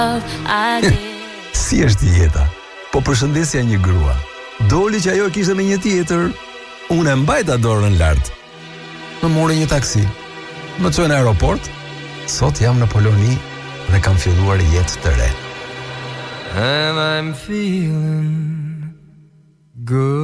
Si është jeta? Po përshëndesja një grua. Doli që ajo kishte me një tjetër. Unë e mbajta dorën lart. Më mori një taksi. Më çoi në aeroport. Sot jam në Poloni dhe kam filluar jetë të re. And I'm feeling good.